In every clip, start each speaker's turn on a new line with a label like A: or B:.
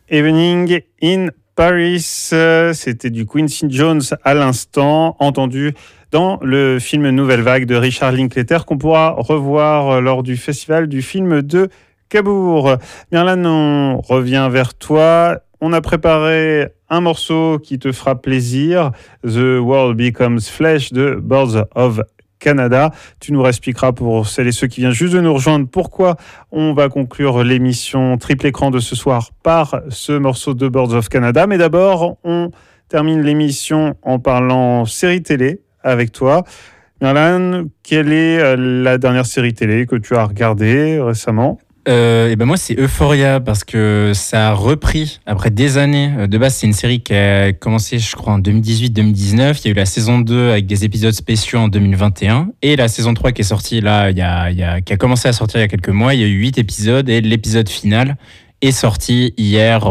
A: Evening in Paris, c'était du Quincy Jones à l'instant, entendu dans le film Nouvelle Vague de Richard Linklater qu'on pourra revoir lors du festival du film de Cabourg. Bien là, on revient vers toi. On a préparé un morceau qui te fera plaisir, The World Becomes Flesh de Birds of Canada. Tu nous expliqueras pour celles et ceux qui viennent juste de nous rejoindre pourquoi on va conclure l'émission triple écran de ce soir par ce morceau de Birds of Canada. Mais d'abord, on termine l'émission en parlant série télé avec toi. Merlan, quelle est la dernière série télé que tu as regardée récemment ?
B: Et ben moi c'est Euphoria parce que ça a repris après des années. De base c'est une série qui a commencé je crois en 2018-2019. Il y a eu la saison 2 avec des épisodes spéciaux en 2021 et la saison 3 qui est sortie là qui a commencé à sortir il y a quelques mois. Il y a eu 8 épisodes et l'épisode final est sorti hier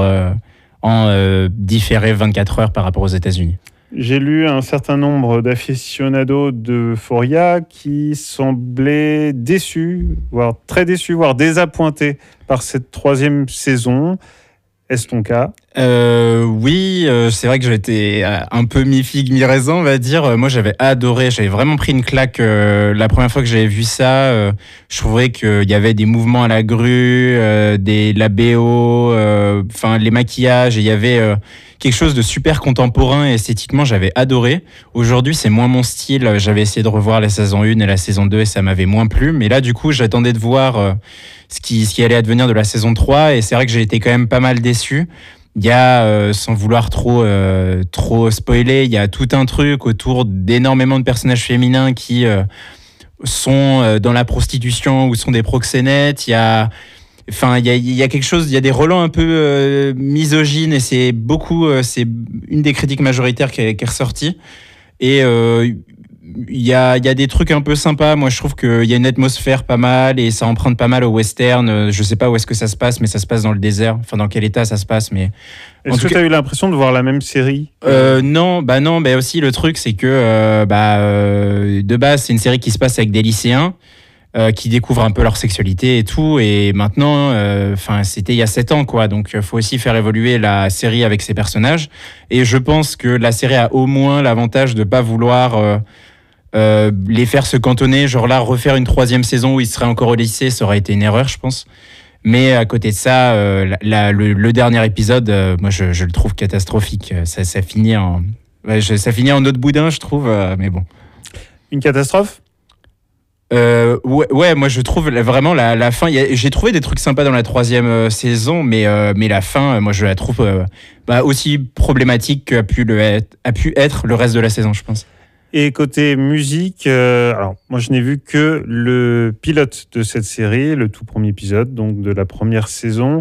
B: en différé 24 heures par rapport aux États-Unis.
A: J'ai lu un certain nombre d'aficionados de Euphoria qui semblaient déçus, voire très déçus, voire désappointés par cette troisième saison. Est-ce ton cas ?
B: Oui, c'est vrai que j'étais un peu mi-figue, mi-raisin, on va dire. Moi, j'avais adoré, j'avais vraiment pris une claque la première fois que j'avais vu ça. Je trouvais qu'il y avait des mouvements à la grue, la BO, les maquillages, et il y avait quelque chose de super contemporain et esthétiquement, j'avais adoré. Aujourd'hui, c'est moins mon style. J'avais essayé de revoir la saison 1 et la saison 2 et ça m'avait moins plu. Mais là, du coup, j'attendais de voir ce qui allait advenir de la saison 3 et c'est vrai que j'ai été quand même pas mal déçu. Il y a, sans vouloir trop spoiler, il y a tout un truc autour d'énormément de personnages féminins qui sont dans la prostitution ou sont des proxénètes. Il y a quelque chose, il y a des relents un peu misogynes et c'est une des critiques majoritaires qui est ressortie. Et il y a des trucs un peu sympas. Moi, je trouve qu'il y a une atmosphère pas mal et ça emprunte pas mal au western. Je sais pas où est-ce que ça se passe, mais ça se passe dans le désert. Enfin, dans quel état ça se passe, mais...
A: Est-ce que tu as eu l'impression de voir la même série ?
B: Non. Aussi, le truc, c'est que de base, c'est une série qui se passe avec des lycéens qui découvrent un peu leur sexualité et tout. Et maintenant, c'était il y a 7 ans, quoi. Donc, il faut aussi faire évoluer la série avec ses personnages. Et je pense que la série a au moins l'avantage de pas vouloir les faire se cantonner. Genre là, refaire une 3e saison où ils seraient encore au lycée, ça aurait été une erreur, je pense. Mais à côté de ça, le dernier épisode, moi, je le trouve catastrophique. Ça finit en autre boudin, je trouve. Mais bon.
A: Une catastrophe ?
B: Ouais, moi je trouve vraiment la fin. J'ai trouvé des trucs sympas dans la 3e saison, mais la fin, moi je la trouve aussi problématique qu'a pu être le reste de la saison, je pense.
A: Et côté musique, alors moi je n'ai vu que le pilote de cette série, le tout premier épisode, donc de la première saison.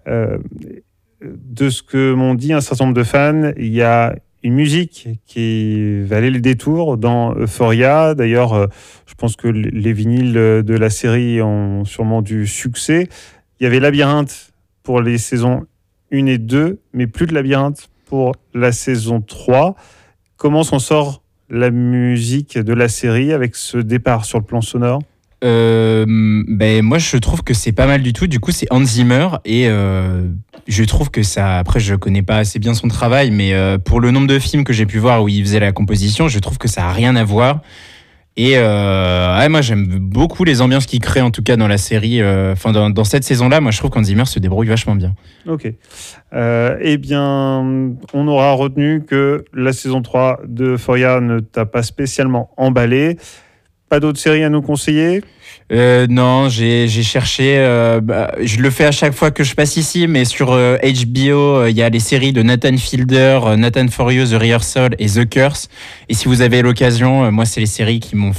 A: De ce que m'ont dit un certain nombre de fans, il y a une musique qui valait le détour dans Euphoria. D'ailleurs, je pense que les vinyles de la série ont sûrement du succès. Il y avait Labyrinthe pour les saisons 1 et 2, mais plus de Labyrinthe pour la saison 3. Comment s'en sort la musique de la série avec ce départ sur le plan sonore ?
B: Moi je trouve que c'est pas mal du tout. Du coup c'est Hans Zimmer et je trouve que ça, après je connais pas assez bien son travail, mais pour le nombre de films que j'ai pu voir où il faisait la composition, je trouve que ça a rien à voir. Et moi j'aime beaucoup les ambiances qu'il crée, en tout cas dans la série, dans cette saison-là. Moi je trouve qu'Hans Zimmer se débrouille vachement bien.
A: Ok. Eh bien, on aura retenu que la saison 3 de Euphoria ne t'a pas spécialement emballé. Pas d'autres séries à nous conseiller ?
B: Non, j'ai cherché. Je le fais à chaque fois que je passe ici, mais sur HBO, il y a les séries de Nathan Fielder, Nathan For You, The Rehearsal et The Curse. Et si vous avez l'occasion, moi, c'est les séries qui m'ont